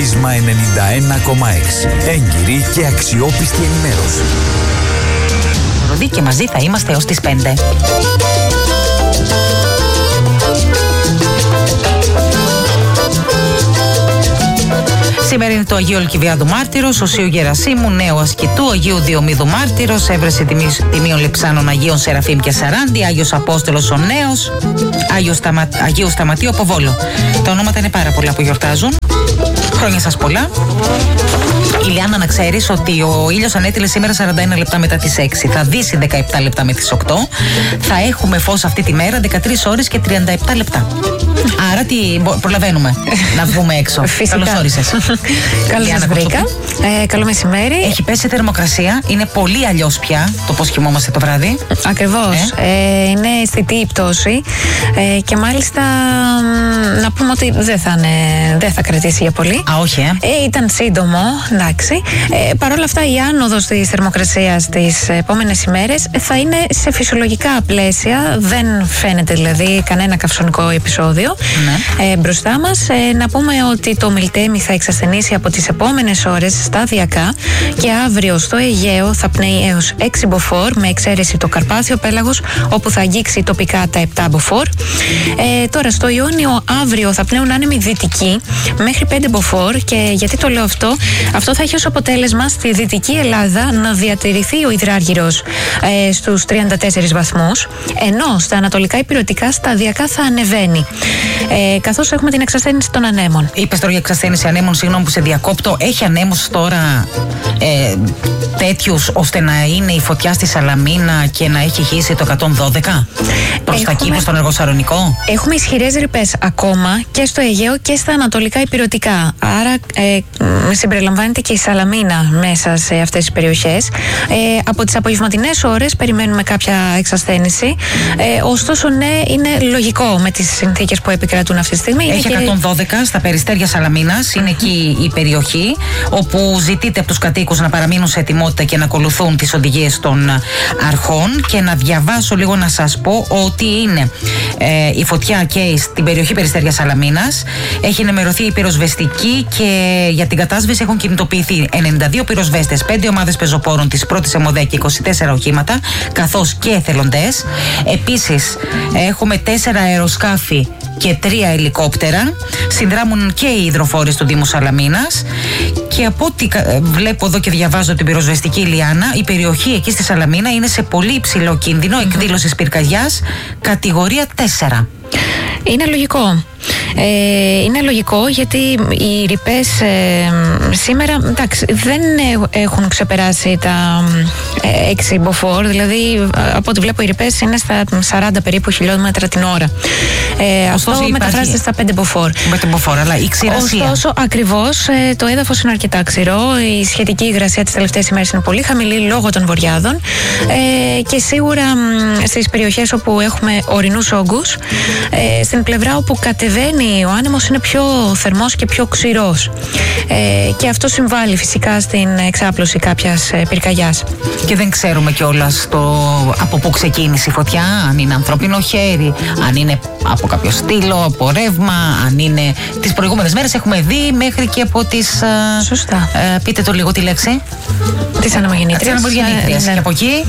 Πρίσμα 91,6. Έγκυρη και αξιόπιστη ενημέρωση. Ροδί και μαζί θα είμαστε ως τις 5. Σήμερα είναι το Αγίου Αλκιβιάδου Μάρτυρος, Οσίου Γερασίμου, Νέου Ασκητού, Αγίου Διομήδου Μάρτυρος, Έβρεση Τιμίων Λεψάνων Αγίων Σεραφείμ και Σαράντη, Άγιος Απόστολος ο Νέος, Αγίου Σταματίου από Βόλο. Τα ονόματα είναι πάρα πολλά που γιορτάζουν. Χρόνια σας πολλά. Ηλιάνα, να ξέρεις ότι ο ήλιος ανέτειλε σήμερα 41 λεπτά μετά τις 6. Θα δύσει 17 λεπτά με τις 8. Θα έχουμε φως αυτή τη μέρα 13 ώρες και 37 λεπτά. Άρα τι προλαβαίνουμε να βγούμε έξω. Καλώς όρισες. Καλώς σας βρήκα. Καλό μεσημέρι. Έχει πέσει η θερμοκρασία. Είναι πολύ αλλιώς πια το πώς κοιμόμαστε το βράδυ. Ακριβώς. Είναι αισθητή η πτώση. Και μάλιστα να πούμε ότι δεν θα κρατήσει για πολύ. Α, όχι, ήταν σύντομο, εντάξει. Παρ' όλα αυτά, η άνοδος της θερμοκρασίας τις επόμενες ημέρες θα είναι σε φυσιολογικά πλαίσια. Δεν φαίνεται δηλαδή κανένα καυσονικό επεισόδιο μπροστά μας. Να πούμε ότι το Μιλτέμι θα εξασθενήσει από τις επόμενες ώρες σταδιακά και αύριο στο Αιγαίο θα πνέει έως 6 μποφόρ, με εξαίρεση το Καρπάθιο πέλαγος, όπου θα αγγίξει τοπικά τα 7 μποφόρ. Τώρα στο Ιόνιο αύριο θα πνέουν άνεμοι δυτικοί μέχρι 5 μποφόρ. Και γιατί το λέω αυτό? Αυτό θα έχει ως αποτέλεσμα στη Δυτική Ελλάδα να διατηρηθεί ο υδράργυρος στους 34 βαθμούς, ενώ στα ανατολικά ηπειρωτικά σταδιακά θα ανεβαίνει. Καθώς έχουμε την εξασθένηση των ανέμων. Είπες τώρα για εξασθένηση ανέμων, συγγνώμη που σε διακόπτω. Έχει ανέμους τώρα τέτοιους ώστε να είναι η φωτιά στη Σαλαμίνα και να έχει χύσει το 112 προς τα εκεί, προς τον Εργοσαρονικό? Έχουμε ισχυρές ρηπές ακόμα και στο Αιγαίο και στα ανατολικά ηπειρωτικά. Άρα συμπεριλαμβάνεται και η Σαλαμίνα μέσα σε αυτές τις περιοχές. Από τις απογευματινές ώρες περιμένουμε κάποια εξασθένηση. Ωστόσο, ναι, είναι λογικό με τις συνθήκες που επικρατούν αυτή τη στιγμή. Έχει 112 στα περιστέρια Σαλαμίνας. Είναι εκεί η περιοχή όπου ζητείται από τους κατοίκους να παραμείνουν σε ετοιμότητα και να ακολουθούν τις οδηγίες των αρχών. Και να διαβάσω λίγο, να σας πω ότι είναι η φωτιά και στην περιοχή περιστέρια Σαλαμίνας. Έχει ενημερωθεί η πυροσβεστική και για την κατάσβεση έχουν κινητοποιηθεί 92 πυροσβέστες, 5 ομάδες πεζοπόρων της πρώτης ΕΜΟΔΕ και 24 οχήματα, καθώς και εθελοντές. Επίσης, έχουμε 4 αεροσκάφη και 3 ελικόπτερα. Συνδράμουν και οι υδροφόρες του Δήμου Σαλαμίνας. Και από ό,τι βλέπω εδώ και διαβάζω την πυροσβεστική Ηλιάνα, η περιοχή εκεί στη Σαλαμίνα είναι σε πολύ υψηλό κίνδυνο εκδήλωσης πυρκαγιάς κατηγορία 4. Είναι λογικό. Είναι λογικό γιατί οι ρηπές σήμερα δεν έχουν ξεπεράσει τα 6 μποφόρ, δηλαδή από ό,τι βλέπω οι ρηπές είναι στα 40 περίπου χιλιόμετρα την ώρα. Αυτό μεταφράζεται στα 5 μποφόρ. Αλλά η ξηρασία. Ωστόσο, ακριβώς το έδαφος είναι αρκετά ξηρό, η σχετική υγρασία τις τελευταίες ημέρες είναι πολύ χαμηλή λόγω των βοριάδων και σίγουρα στις περιοχές όπου έχουμε ορεινούς όγκους, στην πλευρά όπου κατεβαίνει ο άνεμος είναι πιο θερμός και πιο ξηρός. Και αυτό συμβάλλει φυσικά στην εξάπλωση κάποιας πυρκαγιάς. Και δεν ξέρουμε κιόλας από πού ξεκίνησε η φωτιά, αν είναι ανθρώπινο χέρι, αν είναι από κάποιο στήλο, από ρεύμα, αν είναι. Τις προηγούμενες μέρες έχουμε δει μέχρι και από τις. Σωστά. Πείτε το λίγο τη λέξη. Τις ανεμογεννήτριες. Και από εκεί.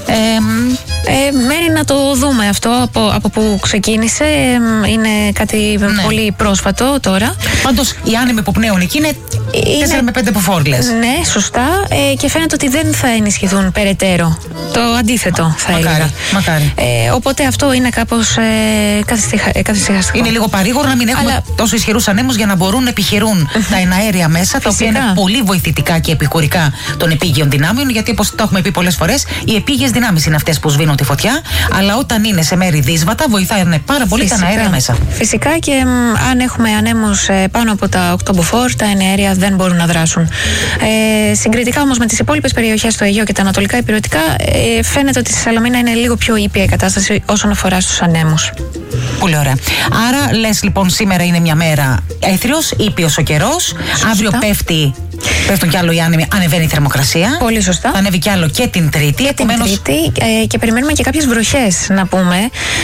Μένει να το δούμε αυτό από που ξεκίνησε. Είναι κάτι πολύ πρόσφατο τώρα. Πάντως οι άνεμοι που πνέουν εκεί είναι 4 με 5 ποφόρλες. Ναι, σωστά. Και φαίνεται ότι δεν θα ενισχυθούν περαιτέρω. Το αντίθετο θα έλεγα. Μακάρι. Οπότε αυτό είναι κάπως καθυσυχαστικό. Είναι λίγο παρήγορο να μην έχουμε τόσο ισχυρούς ανέμους για να μπορούν να επιχειρούν τα εναέρια μέσα, τα οποία είναι πολύ βοηθητικά και επικουρικά των επίγειων δυνάμεων. Γιατί όπως το έχουμε πει πολλές φορές, οι επίγειες δυνάμεις είναι αυτές που σβήνουν τη φωτιά. Αλλά όταν είναι σε μέρη δύσβατα, βοηθάνε πάρα πολύ τα εναέρια μέσα. Φυσικά και αν έχουμε ανέμους πάνω από τα 8 μποφόρ, τα εναέρια δεν μπορούν να δράσουν. Συγκριτικά όμως με τις υπόλοιπες περιοχές στο Αιγαίο και τα ανατολικά ηπειρωτικά, φαίνεται ότι στη Σαλαμίνα είναι λίγο πιο ήπια η κατάσταση όσον αφορά στους ανέμους. Πολύ ωραία. Άρα λες λοιπόν σήμερα είναι μια μέρα έθριος, ήπιος ο καιρός. Αύριο πέφτει Πέφτουν κι άλλο οι άνεμοι, ανεβαίνει η θερμοκρασία. Πολύ σωστά. Θα ανέβει κι άλλο και την Τρίτη. Και περιμένουμε και κάποιες βροχές, να πούμε.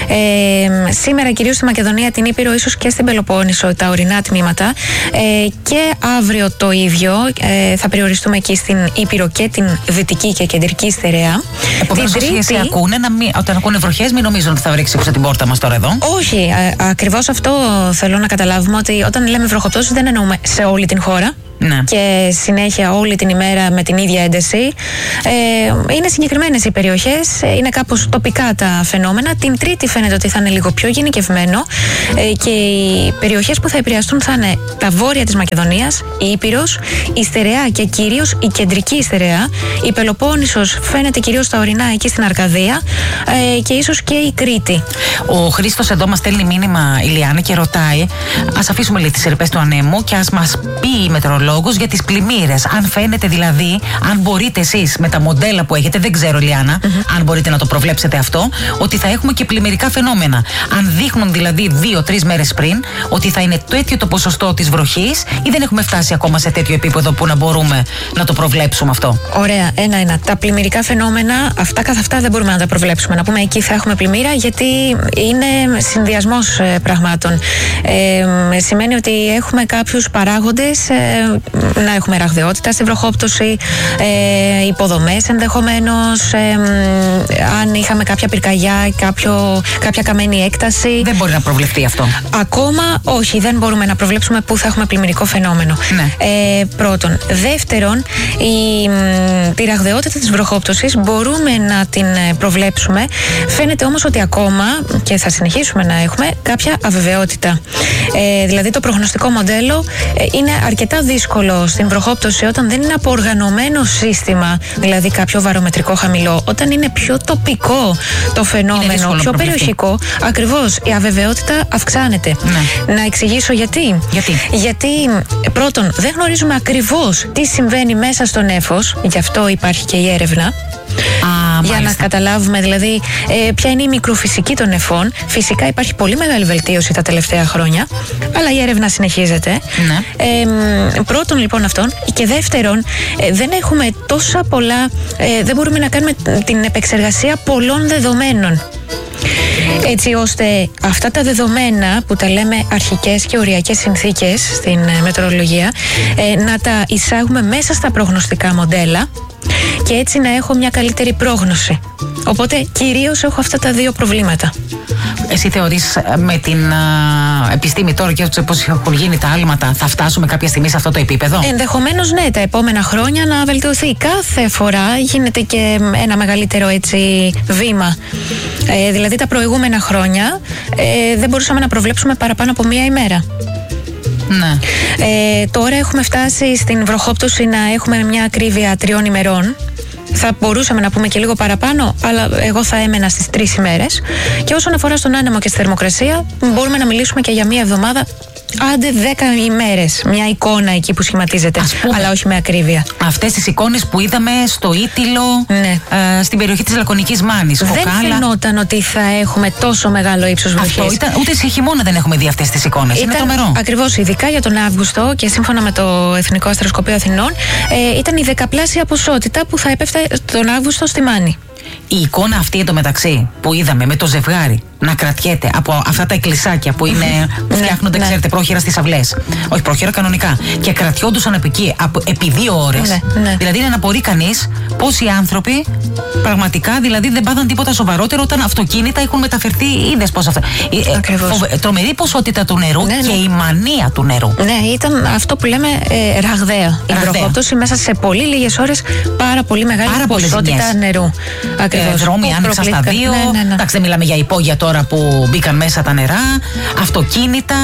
Σήμερα κυρίως στη Μακεδονία, την Ήπειρο, ίσως και στην Πελοπόννησο, τα ορεινά τμήματα. Και αύριο το ίδιο. Θα περιοριστούμε εκεί στην Ήπειρο και την Δυτική και Κεντρική Στερεά. Επομένως, όσοι ακούνε, όταν ακούνε βροχές, μην νομίζουν ότι θα βρέξει έξω την πόρτα μας τώρα εδώ. Όχι. Ακριβώς αυτό θέλω να καταλάβουμε, ότι όταν λέμε βροχοπτώσεις δεν εννοούμε σε όλη την χώρα. Ναι. Και συνέχεια όλη την ημέρα με την ίδια ένταση. Είναι συγκεκριμένες οι περιοχές, είναι κάπως τοπικά τα φαινόμενα. Την Τρίτη φαίνεται ότι θα είναι λίγο πιο γενικευμένο και οι περιοχές που θα επηρεαστούν θα είναι τα βόρεια της Μακεδονίας, η Ήπειρος, η Στερεά και κυρίως η Κεντρική Στερεά. Η Πελοπόννησος φαίνεται κυρίως στα ορεινά εκεί στην Αρκαδία και ίσως και η Κρήτη. Ο Χρήστος εδώ μας στέλνει μήνυμα, Ηλιάννα, και ρωτάει, ας αφήσουμε λίγο τις ερπές του ανέμου και ας μας πει η μετεωρολόγος για τις πλημμύρες. Αν φαίνεται δηλαδή, αν μπορείτε εσείς με τα μοντέλα που έχετε, δεν ξέρω, Λιάννα, αν μπορείτε να το προβλέψετε αυτό, ότι θα έχουμε και πλημμυρικά φαινόμενα. Αν δείχνουν δηλαδή 2-3 μέρες πριν ότι θα είναι τέτοιο το ποσοστό της βροχής, ή δεν έχουμε φτάσει ακόμα σε τέτοιο επίπεδο που να μπορούμε να το προβλέψουμε αυτό. Ωραία, ένα. Τα πλημμυρικά φαινόμενα, αυτά καθ' αυτά δεν μπορούμε να τα προβλέψουμε. Να πούμε εκεί θα έχουμε πλημμύρα, γιατί είναι συνδυασμός πραγμάτων. Σημαίνει ότι έχουμε κάποιους παράγοντες. Να έχουμε ραγδαιότητα στη βροχόπτωση, υποδομές ενδεχομένως, αν είχαμε κάποια πυρκαγιά, κάποια καμένη έκταση. Δεν μπορεί να προβλεφτεί αυτό. Ακόμα όχι, δεν μπορούμε να προβλέψουμε πού θα έχουμε πλημμυρικό φαινόμενο. Ναι. Πρώτον. Δεύτερον, τη ραγδαιότητα της βροχόπτωσης μπορούμε να την προβλέψουμε. Φαίνεται όμως ότι ακόμα, και θα συνεχίσουμε να έχουμε, κάποια αβεβαιότητα. Δηλαδή το προγνωστικό μοντέλο είναι αρκετά δύσκολο στην βροχόπτωση όταν δεν είναι από οργανωμένο σύστημα, δηλαδή κάποιο βαρομετρικό χαμηλό. Όταν είναι πιο τοπικό το φαινόμενο, πιο περιοχικό, ακριβώς η αβεβαιότητα αυξάνεται. Ναι. Να εξηγήσω γιατί. Γιατί πρώτον, δεν γνωρίζουμε ακριβώς τι συμβαίνει μέσα στο νέφος, γι' αυτό υπάρχει και η έρευνα. Για να καταλάβουμε δηλαδή ποια είναι η μικροφυσική των νεφών. Φυσικά υπάρχει πολύ μεγάλη βελτίωση τα τελευταία χρόνια, αλλά η έρευνα συνεχίζεται. Ναι. Πρώτον λοιπόν αυτόν. Και δεύτερον, δεν έχουμε τόσα πολλά, δεν μπορούμε να κάνουμε την επεξεργασία πολλών δεδομένων, έτσι ώστε αυτά τα δεδομένα που τα λέμε αρχικές και οριακές συνθήκες στην μετεωρολογία, να τα εισάγουμε μέσα στα προγνωστικά μοντέλα και έτσι να έχω μια καλύτερη πρόγνωση. Οπότε κυρίως έχω αυτά τα δύο προβλήματα. Εσύ θεωρείς με την επιστήμη τώρα και πώς έχουν γίνει τα άλματα, θα φτάσουμε κάποια στιγμή σε αυτό το επίπεδο? Ενδεχομένως ναι, τα επόμενα χρόνια να βελτιωθεί. Κάθε φορά γίνεται και ένα μεγαλύτερο έτσι βήμα. Δηλαδή τα προηγούμενα χρόνια δεν μπορούσαμε να προβλέψουμε παραπάνω από μία ημέρα. Ναι. Τώρα έχουμε φτάσει στην βροχόπτωση να έχουμε μια ακρίβεια 3 ημερών. Θα μπορούσαμε να πούμε και λίγο παραπάνω, αλλά εγώ θα έμενα στις 3 ημέρες. Και όσον αφορά στον άνεμο και στη θερμοκρασία, μπορούμε να μιλήσουμε και για μία εβδομάδα, άντε 10 ημέρες. Μια εικόνα εκεί που σχηματίζεται, αλλά όχι με ακρίβεια. Αυτές τις εικόνες που είδαμε στο Ήτυλο, ναι, στην περιοχή της Λακωνικής Μάνης. Δεν φαινόταν ότι θα έχουμε τόσο μεγάλο ύψος βροχής. Ούτε σε χειμώνα δεν έχουμε δει αυτές τις εικόνες. Είναι τρομερό. Ακριβώς, ειδικά για τον Αύγουστο και σύμφωνα με το Εθνικό Αστροσκοπείο Αθηνών, ήταν η δεκαπλάσια ποσότητα που θα έπεφτε τον Αύγουστο στη Μάνη. Η εικόνα αυτή εντωμεταξύ που είδαμε με το ζευγάρι να κρατιέται από αυτά τα εκκλησάκια που είναι, φτιάχνονται, ξέρετε, πρόχειρα στις αυλές. Όχι, πρόχειρα κανονικά. Και κρατιόντουσαν επί 2 ώρες. Δηλαδή είναι να μπορεί κανείς πόσοι άνθρωποι πραγματικά δηλαδή δεν πάθαν τίποτα σοβαρότερο όταν αυτοκίνητα έχουν μεταφερθεί. Είδες πώς αυτά. Τρομερή ποσότητα του νερού και η μανία του νερού. Ναι, ήταν αυτό που λέμε ραγδαία. Η βροχόπτωση μέσα σε πολύ λίγες ώρες, πάρα πολύ μεγάλη ποσότητα νερού. Δρόμοι άνοιξαν στα 2. Εντάξει, δεν μιλάμε για υπόγεια τώρα που μπήκαν μέσα τα νερά, αυτοκίνητα.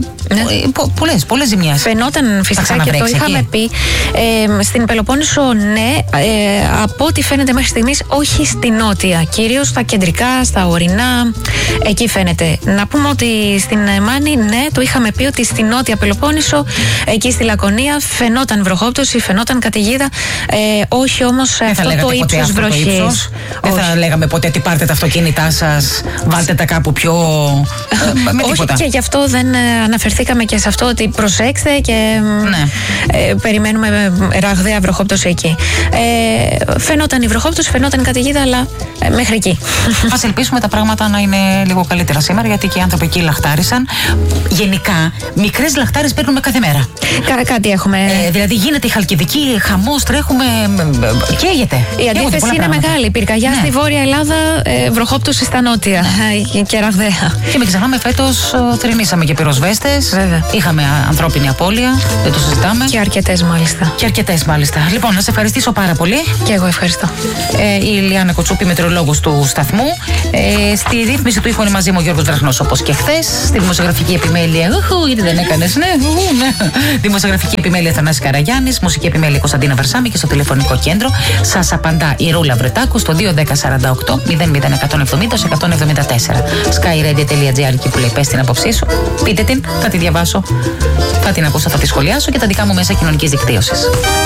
Πολλές ζημιές. Φαινόταν φυσικά και το είχαμε πει. Στην Πελοπόννησο, ναι, από ό,τι φαίνεται μέχρι στιγμής, όχι στη νότια. Κυρίως στα κεντρικά, στα ορεινά. Εκεί φαίνεται. Να πούμε ότι στην Μάνη, ναι, το είχαμε πει ότι στη νότια Πελοπόννησο, εκεί στη Λακωνία, φαινόταν βροχόπτωση, φαινόταν καταιγίδα. Όχι όμως αυτό το ύψος βροχής. Δεν θα λέγαμε ποτέ ότι πάρτε τα αυτοκίνητά σας, βάλτε τα κάπου πιο. Όχι, και γι' αυτό δεν αναφερθήκαμε και σε αυτό ότι προσέξτε και περιμένουμε ραγδαία βροχόπτωση εκεί. Φαινόταν η βροχόπτωση, φαινόταν η καταιγίδα, αλλά μέχρι εκεί. Ας ελπίσουμε τα πράγματα να είναι λίγο καλύτερα σήμερα, γιατί και οι άνθρωποι εκεί λαχτάρισαν. Γενικά, μικρές λαχτάρες παίρνουμε κάθε μέρα. Κάτι έχουμε. Δηλαδή γίνεται η Χαλκιδική, χαμός, τρέχουμε. Καίγεται. Η αντίθεση είναι μεγάλη. Πυρκαγιά στη Βόρεια Ελλάδα, βροχόπτωση στα νότια. Και ραγδαία. Και μην ξεχνάμε, φέτος θρηνήσαμε και πυροσβέστες. Βέβαια. Είχαμε ανθρώπινη απώλεια. Δεν το συζητάμε. Και αρκετές μάλιστα. Λοιπόν, να σε ευχαριστήσω πάρα πολύ. Και εγώ ευχαριστώ. Η Ηλιάνα Κοτσούπη, μετεωρολόγος του σταθμού. Στη ρύθμιση του ήχου είναι μαζί μου ο Γιώργος Δραχνός, όπως και χθες. Στη δημοσιογραφική επιμέλεια. Γιατί δεν έκανες, ναι. Δημοσιογραφική επιμέλεια Θανάσης Καραγιάννης. Μουσική επιμέλεια Κωνσταντίνα Βαρσάμη. Και στο τηλεφωνικό κέντρο σας απαντά η Ρούλα Βρετάκου στο 21048 00170 174. skyradio.gr, εκεί που λέει πες την άποψή σου. Πείτε την, θα τη διαβάσω, θα την ακούσω, θα τη σχολιάσω και τα δικά μου μέσα κοινωνικής δικτύωσης.